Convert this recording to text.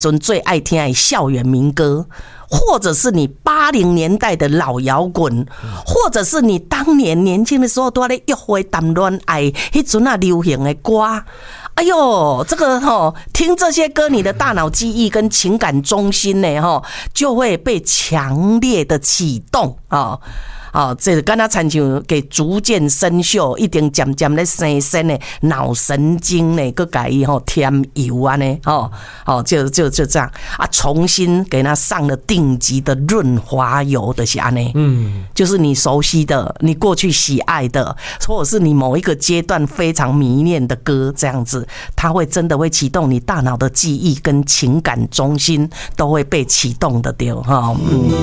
准最爱听的校园民歌，或者是你80年代的老摇滚，或者是你当年年轻的时候都在约会谈恋爱迄阵啊流行的歌。哎呦，这个听这些歌，你的大脑记忆跟情感中心呢就会被强烈的启动这个跟他亲像给逐渐生锈，一定渐渐咧生生的脑神经呢，佮给伊添油啊呢，就这样啊，重新给他上了顶级的润滑油的安呢，就是你熟悉的，你过去喜爱的，或者是你某一个阶段非常迷恋的歌，这样子，它会真的会启动你大脑的记忆跟情感中心都会被启动的对